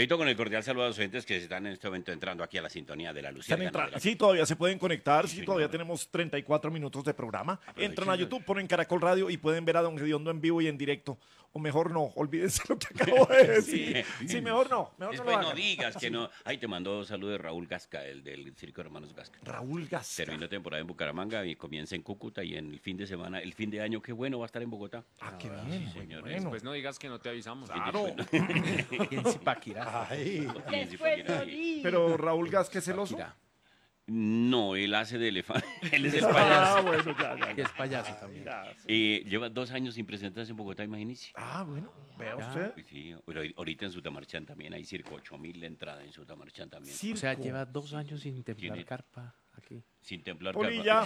Alfredito, con el cordial saludo a los oyentes que están en este momento entrando aquí a la sintonía de la Luciérnaga. Sí, todavía se pueden conectar, Sí, sí, todavía señor. tenemos 34 minutos de programa. Entran a Aprovechen. YouTube, ponen Caracol Radio y pueden ver a Don Gediondo en vivo y en directo. O mejor no, olvídense lo que acabo de decir. Sí, mejor no lo Después no hagan. digas que no. Ahí te mandó saludos de Raúl Gasca, el del Circo Hermanos Gasca. Raúl Gasca. Terminó temporada en Bucaramanga y comienza en Cúcuta y en el fin de semana, el fin de año, qué bueno, va a estar en Bogotá. Ah, qué bien, señor. bueno. Pues no digas que no te avisamos. Claro. En Zipaquirá. Ay, Después no digas. pero Raúl Gasca es celoso. Mira. No, él hace de elefante. Él es el Ah, payaso. bueno, ya. Que es payaso también. Ya. Lleva 2 años sin presentarse en Bogotá, imagínese. Ah, bueno, vea usted. Sí, pero ahorita en Sutamarchán también hay circo, 8.000 la entrada en Sutamarchán también. Circo. O sea, lleva 2 años sin templar Tiene- carpa aquí. Sin templar Polilla.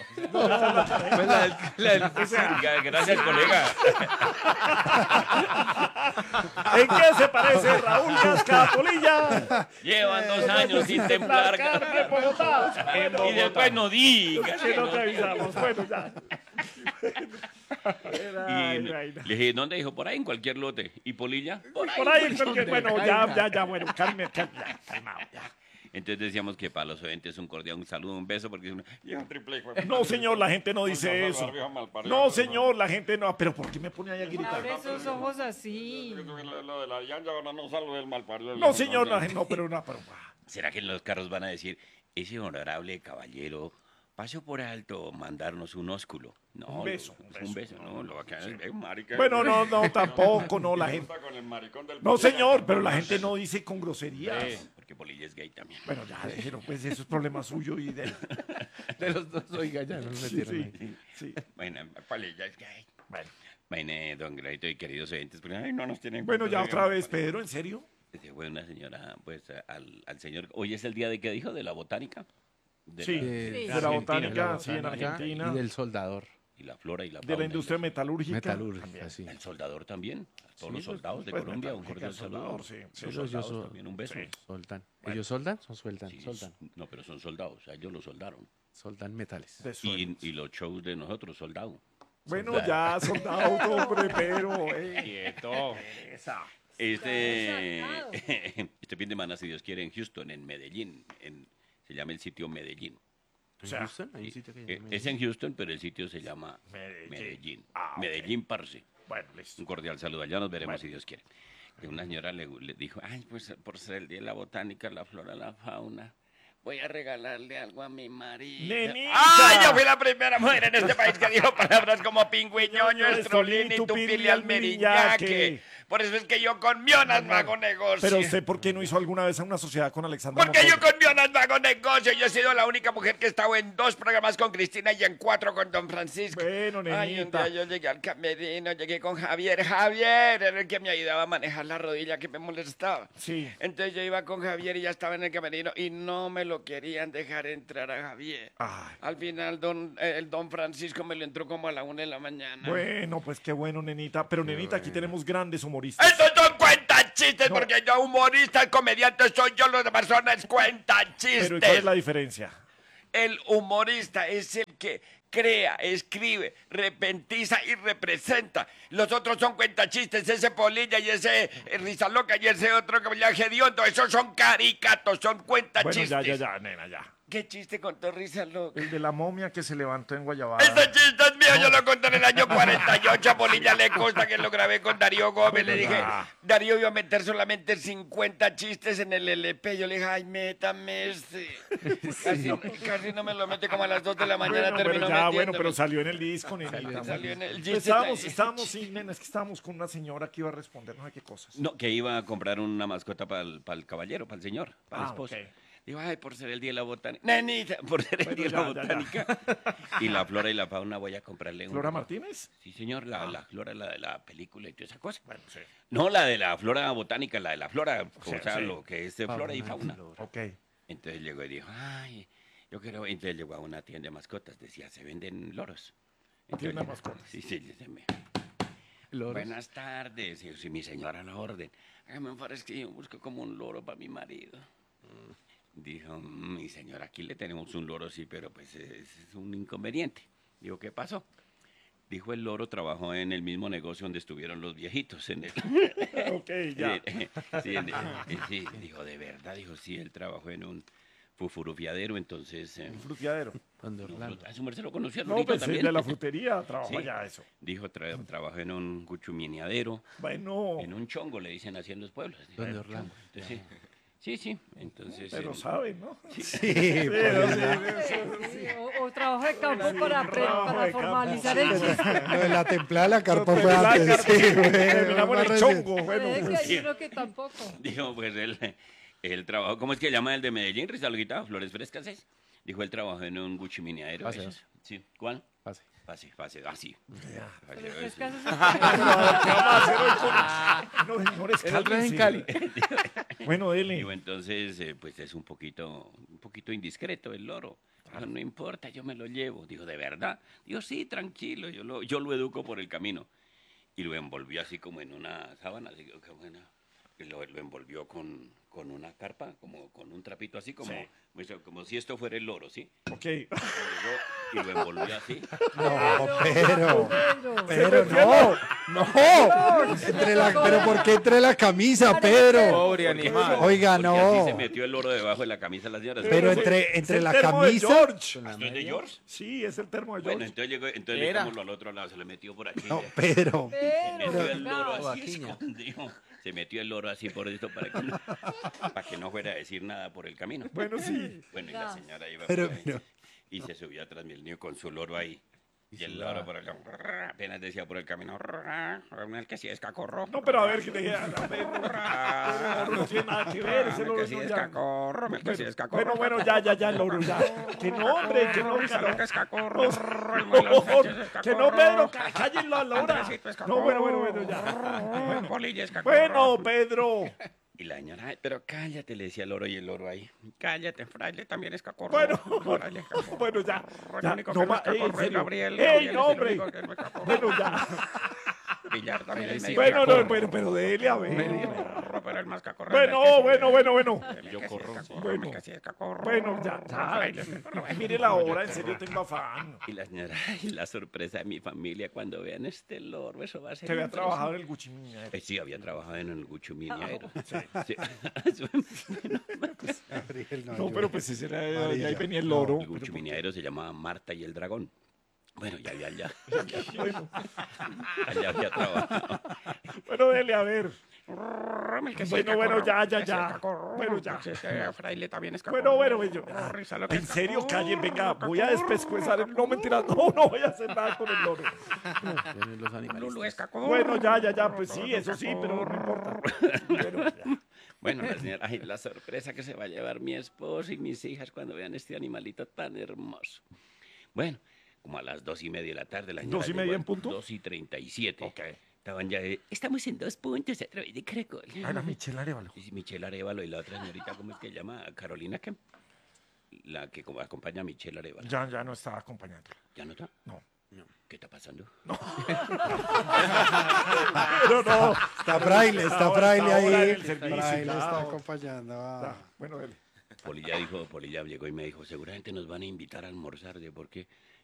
Gracias, colega. ¿En qué se parece Raúl Gasca a Polilla? Llevan 2 años sin templar Carne en Bogotá. En Y Bogotá. después no digas. Que no te avisamos. Bueno, ya. Y Ay, le vaina. dije, ¿dónde dijo? Por ahí, en cualquier lote. ¿Y Polilla? Por ahí. Por ahí, porque, bueno, ya, bueno, calmado, ya. Entonces decíamos que para los oyentes un cordial, un saludo, un beso, porque es una... Lleva triple, hijo de- No, señor, la gente no dice eso. No, señor, la gente no. Pero ¿por qué me pone ahí a gritar? Abre esos ojos así. Lo de la llanta ahora no salgo del malparido. No, señor, la gente no, pero no, pero. ¿Será que en los carros van a decir, ese honorable caballero pasó por alto mandarnos un ósculo? No, Un beso, un beso, no, lo bacán es marica. Bueno, no, tampoco, no, la gente. Con el maricón del No, señor, pero la gente no dice con groserías. Porque Polilla es gay también. Bueno, ya, déjelo, pues eso es problema suyo y de él. De los dos, oiga, ya nos metieron ahí. Sí. Bueno, Polilla es gay. Bueno, Bueno, don Gradito y queridos oyentes, porque ay, no nos tienen en bueno, cuenta, ya digamos, otra vez, Pedro, ¿en serio? Se fue una señora, pues, al señor. Hoy es el día de, ¿qué dijo? De la botánica. De Sí, la- de la Argentina. botánica, sí, en Argentina. Y del soldador. Y la flora y la De fauna. la industria metalúrgica. Metalúrgica, sí. El soldador también. A todos los Sí, soldados de pues, Colombia, un metalúrgica, cordial saludo. soldador, sí. Los Ellos soldados son- también, un beso. Sí. Soldan. ¿Ellos soldan? Son sueltan. Sí, Soldan. no, pero son soldados, a ellos los soldaron. Soldan metales. De sueldo. Y los shows de nosotros, soldados. Bueno, ya, soldado, hombre, pero. Quieto. Esa. Este, Soldado. este fin de semana, si Dios quiere, en Houston, en Medellín. Se llama el sitio Medellín. O sea, Houston? Hay un sitio que se llama Es en Houston, pero el sitio se llama Medellín. Medellín. Ah, ok. Medellín, parce. Bueno, listo. Un cordial saludo. Allá nos veremos Bueno. si Dios quiere. Que una señora le dijo, ay, pues por ser el día de la botánica, la flora, la fauna, voy a regalarle algo a mi marido. ¡Nenita! ¡Ay, yo fui la primera mujer en este país que dijo palabras como pingüiñoño, estrolín y tupili al meriñaque! Por eso es que yo con Mionas no hago negocio. Pero usted, ¿por qué no hizo alguna vez una sociedad con Alexandra Porque yo Montoya? con Mionas no hago negocio. Yo he sido la única mujer que he estado en 2 programas con Cristina y en 4 con Don Francisco. Bueno, Ay, un nenita. día yo llegué al camerino, llegué con Javier. Javier era el que me ayudaba a manejar la rodilla que me molestaba. Sí. Entonces yo iba con Javier y ya estaba en el camerino y no me lo querían dejar entrar a Javier. Ay. Al final el don Francisco me lo entró como a la 1 de la mañana. Bueno, pues qué bueno, nenita. Pero, nenita, aquí tenemos grandes humoristas. Estos son cuentas chistes, No. porque yo humorista, comediante soy yo, los demás son es cuentas chistes. Pero, ¿y cuál es la diferencia? El humorista es el que crea, escribe, repentiza y representa. Los otros son cuentachistes, ese Polilla y ese Risa Loca y ese otro que me llama Gediondo. Esos son caricatos, son Bueno, cuentachistes. ya, nena, ya. ¿Qué chiste contó Risa Loca? El de la momia que se levantó en Guayabada. Este chiste es mío, yo lo conté en el año 48. A Polilla le consta que lo grabé con Darío Gómez. Le dije, Darío iba a meter solamente 50 chistes en el LP. Yo le dije, ay, métame este. Casi no me lo mete como a las 2 de la mañana. Bueno, terminó pero ya, bueno, metiéndome. pero salió en el disco, nenita. Salió en el Pues chiste. estábamos, sí, nena, es que estábamos con una señora que iba a responder no sé qué cosas. No, que iba a comprar una mascota para el caballero, para el señor, para el esposo. ok. Digo, ay, por ser el día de la botánica. Nenita, por ser el Bueno, día de la ya, botánica. Y la flora y la fauna voy a comprarle ¿Flora Martínez? Sí, señor, la flora, la de la película y toda esa cosa. Bueno, sí. No, la de la flora botánica, la de la flora, o sea, sea, sí. lo que es de flora y fauna. Ok. Entonces llegó y dijo, ay, yo quiero. Entonces llegó a una tienda de mascotas, decía, se venden loros. Tienda de Entonces, mascotas. Sí, sí, se me. Loros. Buenas tardes, y yo, sí, mi señora a la orden. Hágame un favor, es que yo busco como un loro para mi marido. Dijo, mi señora, aquí le tenemos un loro, sí, pero pues es un inconveniente. Digo, ¿qué pasó? Dijo el loro, trabajó en el mismo negocio donde estuvieron los viejitos. En el, Ok, ya. sí, sí, dijo, de verdad, dijo, sí, él trabajó en un fufurufiadero, entonces... Fruteadero. Donde Orlando. a su merced lo conocía, No, Lorito, pues también. de la frutería trabaja Sí. ya eso. Dijo, trabajó en un guchumineadero, Bueno, en un chongo, le dicen así en los pueblos. Donde Orlando. Entonces, sí, entonces... pero él- saben, ¿no? Sí, Pero pues, sí, O trabajo de campo para, trabajo para de campo. formalizar el chiste. lo de la templada de la carpa fue La antes. carpa, Sí, güey, terminamos más en el reciente. chongo. Bueno, Puede que pues, hay uno que tampoco. Dijo, pues él trabajó, ¿cómo es que llama el de Medellín? Rizalguita, Flores Frescas, ¿es? Dijo, él trabajó en un guchimineadero. Pase, ¿es? Sí, ¿cuál? Pase. Pase, así. Pero es que eso es- ¿qué vamos a hacer hoy con... No, señores, El otro es en cálmense. Cali. Bueno, dele. Digo, entonces, pues es un poquito indiscreto el loro. Dijo, no importa, yo me lo llevo. Dijo, ¿de verdad? Dijo, sí, tranquilo, yo lo educo por el camino. Y lo envolvió así como en una sábana, así que bueno, y lo envolvió con una carpa, como con un trapito así, como si esto fuera el loro, ¿sí? Ok. Y lo envolvió así. No, pero Pedro. no. Pero ¿por qué entre la camisa, Pedro? Pobre animal. Oiga, Porque así se no. metió el loro debajo de la camisa de las señoras. Pero Es entre el la termo de camisa. George. ¿Esto es de George? Sí, es el termo de Bueno, George. entonces Era. digámoslo al otro lado, se le metió por aquí. No, Pedro. Se metió el Pedro, loro no. así Joaquiña. escondido. Se metió el loro así por esto para que no fuera a decir nada por el camino. Bueno, sí. Bueno, y la señora iba Pero, por ahí, pero- y se subió atrás del niño con su loro ahí. Y el loro por el apenas decía por el camino, el que sí es cacorro. No, pero a ver, que te diga, a ver, no tiene nada que ver, ese El loro que sí no es ya. cacorro, el que sí es cacorro. Bueno, ya, loro, ya. Que no, hombre, que no, Lo que es cacorro. que no, Pedro, cállenlo a la hora. No, bueno, ya. Polilla es cacorro. Bueno, Pedro. Y la señora, "Ay, pero cállate", le decía el loro y el loro ahí. Cállate, fraile, también es cacorro. Bueno, Fraile es cacorro. bueno, ya. El Ya, único no que no es más, en cacorro es serio. Gabriel. ¡Ey, Gabriel es no, el hombre! único que no es cacorro. Bueno, ya. Villar también es medio Bueno, cacorro. no, pero dele a ver. Pero el más cacorro Bueno, es el que sí- bueno. el que sí es cacorro, Bueno. el que sí es cacorro. Bueno, ya. Fraile es cacorro. Mire la hora, en serio tengo afán. Y la señora, ay, la sorpresa de mi familia cuando vean este loro, eso va a ser... Que había impresionante. trabajado en el Guchimina. Sí, había trabajado en el Guchuminiero. Sí. Gabriel, No, pero pues ese era, de Amarilla. ahí venía el loro. El Guchuminiero se llamaba Marta y el Dragón. Bueno, ya, Bueno, allá había trabajado. bueno, dele a ver. El que sí Bueno, es bueno, cacorro, ya. el que sí es cacorro, Bueno, ya. el que sí es fraile también es cacorro. Bueno, yo. Risa lo que En es serio, cacorro, callen, venga, voy a cacorro. despescuezar el... No, mentira, no voy a hacer nada con el loro. Vienen los animales. Lulu es cacorro. Bueno, ya, pues sí, eso sí, pero no importa. Bueno, ya. Bueno, la señora, ay, la sorpresa que se va a llevar mi esposo y mis hijas cuando vean este animalito tan hermoso. Bueno, como a las 2:30 de la tarde, la señora 2:30 llegó, en punto. 2:37. Ok. Estaban ya, estamos en 2 puntos a través de Caracol. la Michelle Arevalo. Y Michelle Arevalo y la otra señorita, ¿cómo es que se llama? Carolina, ¿qué? La que como acompaña a Michelle Arevalo. Ya no estaba acompañando. ¿Ya no está? No. ¿Qué está pasando? Pero no. Está Fraile ahora en ahí. el servicio, Fraile claro. está acompañando a... Bueno, dele. Polilla llegó y me dijo, seguramente nos van a invitar a almorzar. ¿De por qué?